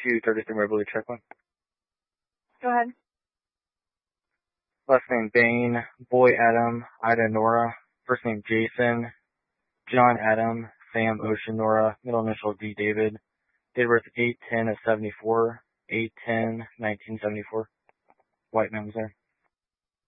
233 Mobility check one. Go ahead. Last name Bain, Boy Adam, Ida Nora, first name Jason, John Adam, Sam Ocean Nora, middle initial D David, date of birth 8/10/74, 8/10/1974. White man was there.